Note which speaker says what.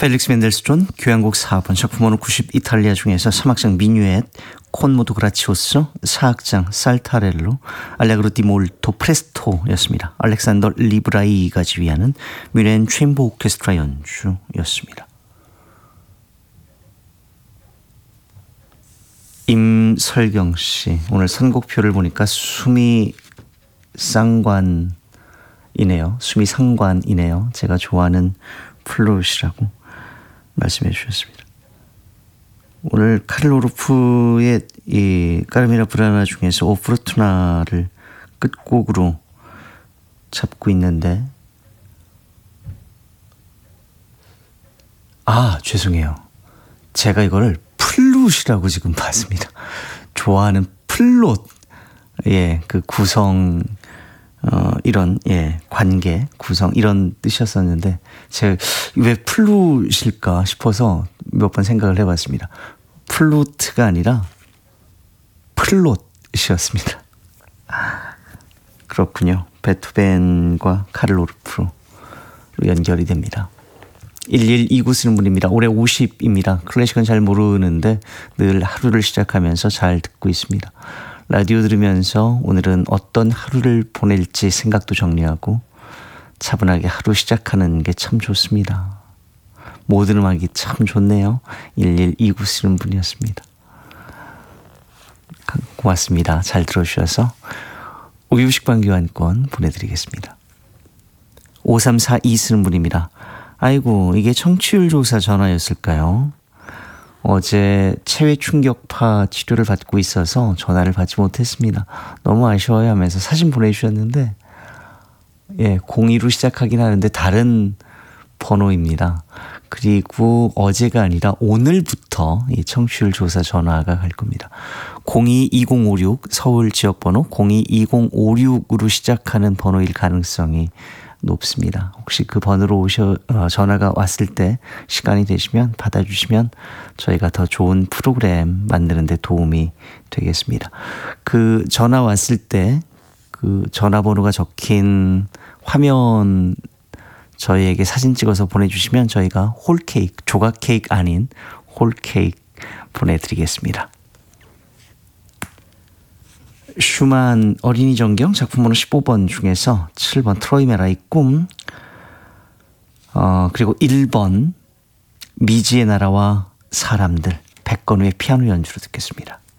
Speaker 1: 펠릭스 멘델스존 교향곡 4번 작품번호 90 이탈리아 중에서 3악장 미뉴엣 콘모도 그라치오스 4악장 살타렐로 알레그로 디 몰토 프레스토였습니다. 알렉산더 리브라이가 지휘하는 뮌헨 챔버 오케스트라 연주였습니다. 임설경 씨, 오늘 선곡표를 보니까 수미 상관이네요. 제가 좋아하는 플룻이라고 말씀해 주셨습니다. 오늘 카를로 오르프의 이 까르미나 브라나 중에서 오프르투나를 끝곡으로 잡고 있는데 죄송해요. 제가 이거를 플룻이라고 지금 봤습니다. 좋아하는 플룻, 그 구성, 이런, 관계, 구성, 이런 뜻이었었는데, 제가 왜 플룻일까 싶어서 몇 번 생각을 해봤습니다. 플루트가 아니라 플롯이었습니다. 그렇군요. 베토벤과 카를 오르프로 연결이 됩니다. 1129 쓰는 분입니다. 올해 50입니다. 클래식은 잘 모르는데 늘 하루를 시작하면서 잘 듣고 있습니다. 라디오 들으면서 오늘은 어떤 하루를 보낼지 생각도 정리하고 차분하게 하루 시작하는 게 참 좋습니다. 모든 음악이 참 좋네요. 1129 쓰는 분이었습니다. 고맙습니다. 잘 들어주셔서 우유 식빵 교환권 보내드리겠습니다. 5342 쓰는 분입니다. 아이고, 이게 청취율 조사 전화였을까요? 어제 체외 충격파 치료를 받고 있어서 전화를 받지 못했습니다. 너무 아쉬워요 하면서 사진 보내주셨는데 02로 시작하긴 하는데 다른 번호입니다. 그리고 어제가 아니라 오늘부터 이 청취율 조사 전화가 갈 겁니다. 022056 서울 지역번호 022056으로 시작하는 번호일 가능성이 높습니다. 혹시 그 번호로 전화가 왔을 때 시간이 되시면 받아주시면 저희가 더 좋은 프로그램 만드는 데 도움이 되겠습니다. 그 전화 왔을 때 그 전화번호가 적힌 화면 저희에게 사진 찍어서 보내주시면 저희가 홀케이크, 조각 케이크 아닌 홀케이크 보내드리겠습니다. 슈만 어린이 전경 작품번호 15번 중에서 7번 트로이 메라의 꿈, 그리고 1번 미지의 나라와 사람들, 백건우의 피아노 연주로 듣겠습니다.